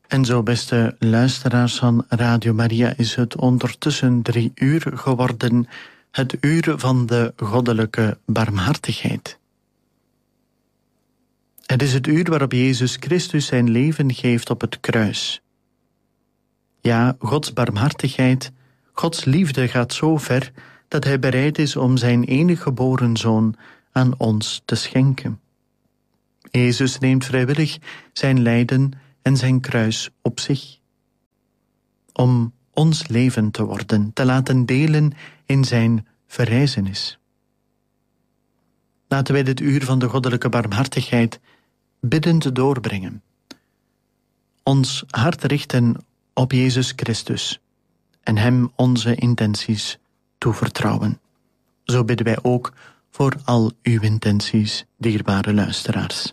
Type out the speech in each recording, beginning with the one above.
En zo, beste luisteraars van Radio Maria, is het ondertussen 3 uur geworden. Het uur van de goddelijke barmhartigheid. Het is het uur waarop Jezus Christus zijn leven geeft op het kruis. Ja, Gods barmhartigheid, Gods liefde gaat zo ver dat hij bereid is om zijn enige geboren zoon aan ons te schenken. Jezus neemt vrijwillig zijn lijden en zijn kruis op zich. Om ons leven te worden, te laten delen in zijn verrijzenis. Laten wij dit uur van de goddelijke barmhartigheid biddend doorbrengen. Ons hart richten op Jezus Christus en hem onze intenties toevertrouwen. Zo bidden wij ook voor al uw intenties, dierbare luisteraars.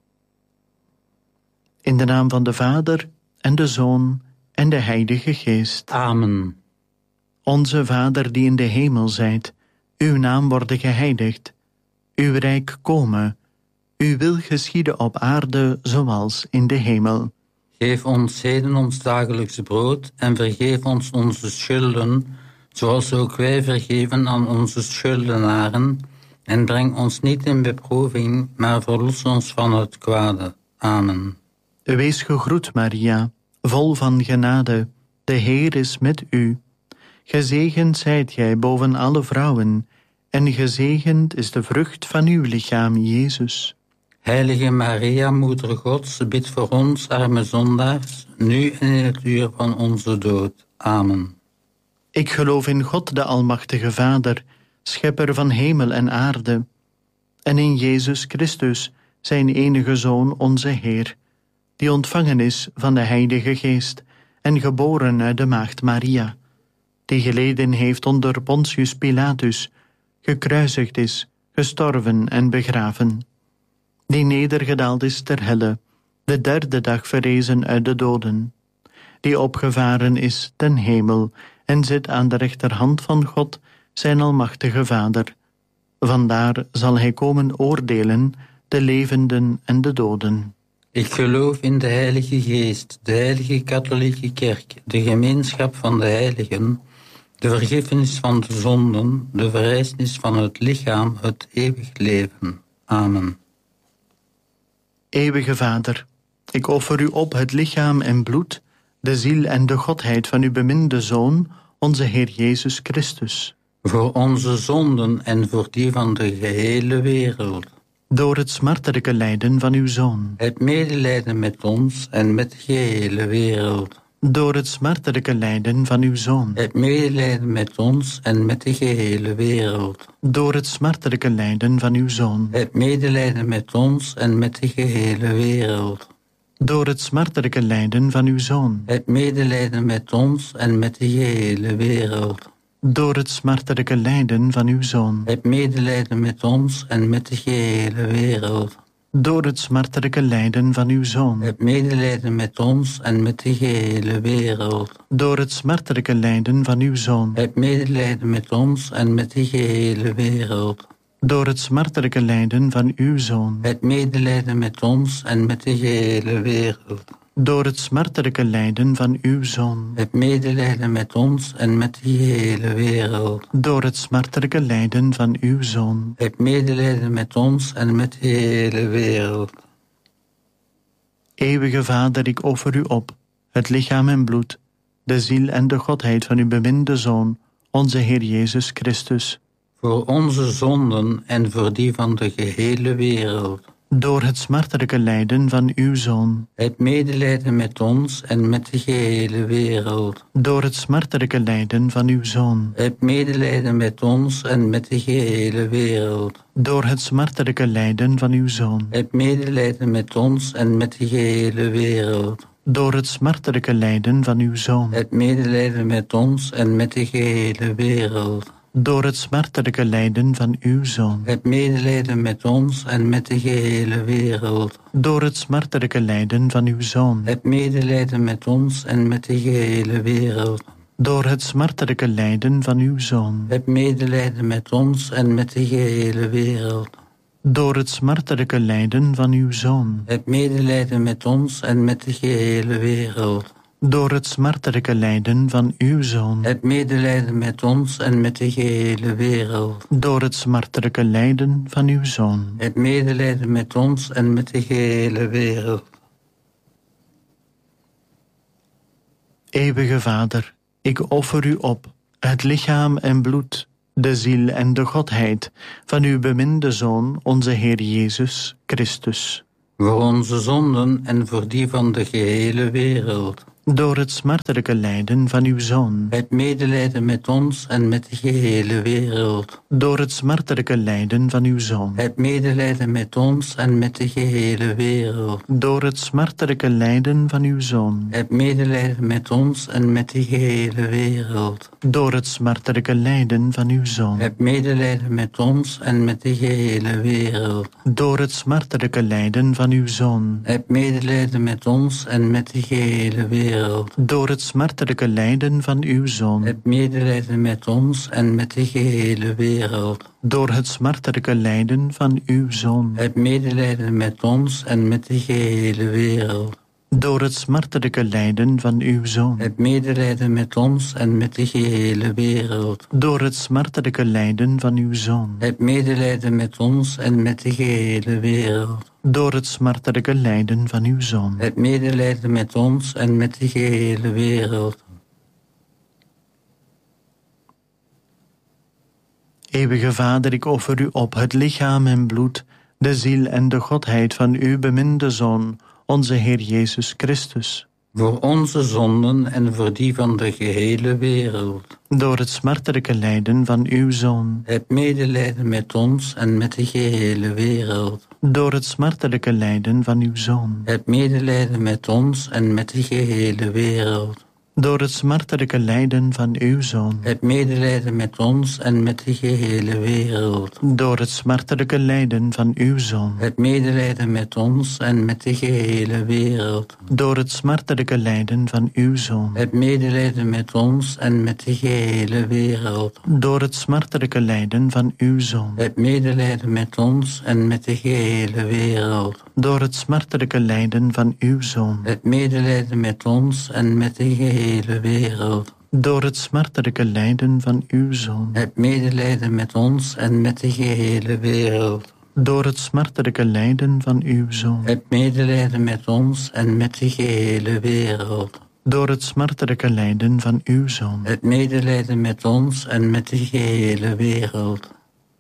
In de naam van de Vader en de Zoon en de Heilige Geest. Amen. Onze Vader die in de hemel zijt, uw naam worden geheiligd, uw rijk komen, uw wil geschieden op aarde zoals in de hemel. Geef ons heden ons dagelijkse brood en vergeef ons onze schulden, zoals ook wij vergeven aan onze schuldenaren. En breng ons niet in beproeving, maar verlos ons van het kwade. Amen. Wees gegroet, Maria, vol van genade, de Heer is met u. Gezegend zijt gij boven alle vrouwen, en gezegend is de vrucht van uw lichaam, Jezus. Heilige Maria, Moeder Gods, bid voor ons arme zondaars, nu en in het uur van onze dood. Amen. Ik geloof in God, de Almachtige Vader, schepper van hemel en aarde, en in Jezus Christus, zijn enige Zoon, onze Heer, die ontvangen is van de Heilige Geest en geboren uit de Maagd Maria, die geleden heeft onder Pontius Pilatus, gekruisigd is, gestorven en begraven, die nedergedaald is ter helle, de 3e dag verrezen uit de doden, die opgevaren is ten hemel en zit aan de rechterhand van God, zijn Almachtige Vader. Vandaar zal hij komen oordelen de levenden en de doden. Ik geloof in de Heilige Geest, de Heilige Katholieke Kerk, de gemeenschap van de heiligen, de vergiffenis van de zonden, de verrijzenis van het lichaam, het eeuwig leven. Amen. Eeuwige Vader, ik offer u op het lichaam en bloed, de ziel en de godheid van uw beminde Zoon, onze Heer Jezus Christus. Voor onze zonden en voor die van de gehele wereld. Door het smartelijke lijden van uw Zoon. Heb medelijden met ons en met de gehele wereld. Door het smartelijke lijden van uw Zoon. Heb medelijden met ons en met de gehele wereld. Door het smartelijke lijden van uw Zoon. Heb medelijden met ons en met de gehele wereld. Door het smartelijke lijden van uw Zoon. Heb medelijden met ons en met de gehele wereld. Door het smartelijke lijden van uw Zoon. Heb medelijden met ons en met de gehele wereld. Door het smartelijke lijden van uw Zoon. Heb medelijden met ons en met de gehele wereld. Door het smartelijke lijden van uw Zoon. Heb medelijden met ons en met de gehele wereld. Door het smartelijke lijden van uw Zoon. Heb medelijden met ons en met de gehele wereld. Door het smartelijke lijden van uw Zoon. Heb medelijden met ons en met de gehele wereld. Door het smartelijke lijden van uw Zoon. Heb medelijden met ons en met de gehele wereld. Eeuwige Vader, ik offer u op, het lichaam en bloed, de ziel en de godheid van uw beminde Zoon, onze Heer Jezus Christus. Voor onze zonden en voor die van de gehele wereld. Door het smartelijke lijden van uw Zoon. Heb medelijden met ons en met de gehele wereld. Door het smartelijke lijden van uw Zoon. Heb medelijden met ons en met de gehele wereld. Door het smartelijke lijden van uw Zoon. Heb medelijden met ons en met de gehele wereld. Door het smartelijke lijden van uw Zoon. Heb medelijden met ons en met de gehele wereld. Door het smartelijke lijden van uw Zoon. Heb medelijden met ons en met de gehele wereld. Door het smartelijke lijden van uw Zoon. Heb medelijden met ons en met de gehele wereld. Door het smartelijke lijden van uw Zoon. Heb medelijden met ons en met de gehele wereld. door het smartelijke lijden van uw Zoon, Heb medelijden met ons en met de gehele wereld. door het smartelijke lijden van uw Zoon, Heb medelijden met ons en met de gehele wereld. door het smartelijke lijden van uw Zoon. Heb medelijden met ons en met de gehele wereld. Eeuwige Vader, ik offer u op het lichaam en bloed, de ziel en de godheid van uw beminde Zoon, onze Heer Jezus Christus. Voor onze zonden en voor die van de gehele wereld. Door het smartelijke lijden van uw Zoon, Heb medelijden met ons en met de gehele wereld. door het smartelijke lijden van uw Zoon, Heb medelijden met ons en met de gehele wereld. door het smartelijke lijden van uw Zoon, Heb medelijden met ons en met de gehele wereld. door het smartelijke lijden van uw Zoon, Heb medelijden met ons en met de gehele wereld. door het smartelijke lijden van uw Zoon, Heb medelijden met ons en met de gehele wereld. door het smartelijke lijden van uw Zoon, Heb medelijden met ons en met de gehele wereld. door het smartelijke lijden van uw Zoon, Heb medelijden met ons en met de gehele wereld. door het smartelijke lijden van uw Zoon, Heb medelijden met ons en met de gehele wereld. door het smartelijke lijden van uw Zoon, Heb medelijden met ons en met de gehele wereld. door het smartelijke lijden van uw Zoon. Heb medelijden met ons en met de gehele wereld. Eeuwige Vader, ik offer u op het lichaam en bloed, de ziel en de godheid van uw beminde Zoon, onze Heer Jezus Christus. Voor onze zonden en voor die van de gehele wereld. Door het smartelijke lijden van uw Zoon, Heb medelijden met ons en met de gehele wereld. door het smartelijke lijden van uw Zoon, Heb medelijden met ons en met de gehele wereld. door het smartelijke lijden van uw Zoon, Heb medelijden met ons en met de gehele wereld. door het smartelijke lijden van uw Zoon, Heb medelijden met ons en met de gehele wereld. door het smartelijke lijden van uw Zoon, Heb medelijden met ons en met de gehele wereld. door het smartelijke lijden van uw Zoon, Heb medelijden met ons en met de gehele wereld. door het smartelijke lijden van uw Zoon, Heb medelijden met ons en met de gehele wereld. door het smartelijke lijden van uw Zoon, Heb medelijden met ons en met de gehele wereld. door het smartelijke lijden van uw Zoon, Heb medelijden met ons en met de gehele wereld. door het smartelijke lijden van uw Zoon, Heb medelijden met ons en met de gehele wereld.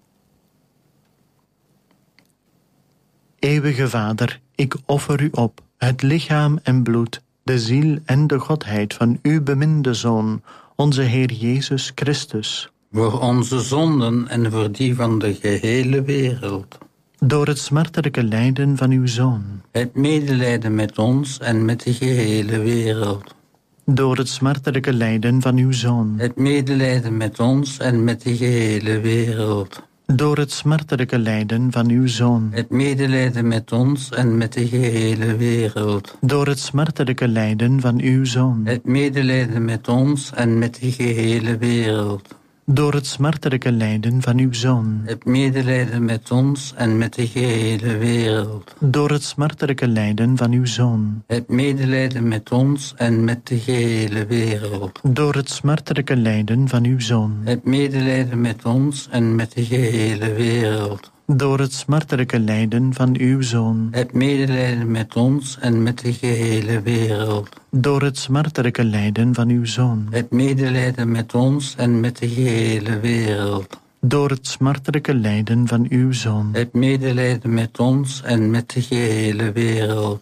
Eeuwige Vader, ik offer u op het lichaam en bloed, de ziel en de godheid van uw beminde Zoon, onze Heer Jezus Christus. Voor onze zonden en voor die van de gehele wereld. Door het smartelijke lijden van uw Zoon, Heb medelijden met ons en met de gehele wereld. door het smartelijke lijden van uw Zoon, Heb medelijden met ons en met de gehele wereld. door het smartelijke lijden van uw Zoon, Heb medelijden met ons en met de gehele wereld. door het smartelijke lijden van uw Zoon, Heb medelijden met ons en met de gehele wereld. door het smartelijke lijden van uw Zoon, Heb medelijden met ons en met de gehele wereld. door het smartelijke lijden van uw Zoon, Heb medelijden met ons en met de gehele wereld. door het smartelijke lijden van uw Zoon, Heb medelijden met ons en met de gehele wereld. door het smartelijke lijden van uw Zoon, Heb medelijden met ons en met de gehele wereld. door het smartelijke lijden van uw Zoon, Heb medelijden met ons en met de gehele wereld. door het smartelijke lijden van uw Zoon, Heb medelijden met ons en met de gehele wereld.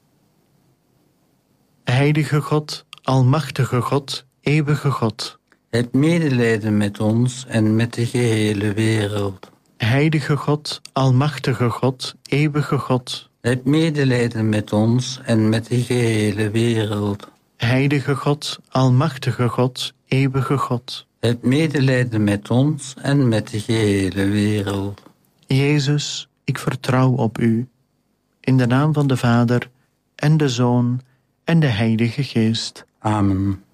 Heilige God, almachtige God, eeuwige God, Heb medelijden met ons en met de gehele wereld. Heilige God, almachtige God, eeuwige God, Heb medelijden met ons en met de gehele wereld. Heilige God, almachtige God, eeuwige God. Heb medelijden met ons en met de gehele wereld. Jezus, ik vertrouw op u. In de naam van de Vader, en de Zoon, en de Heilige Geest. Amen.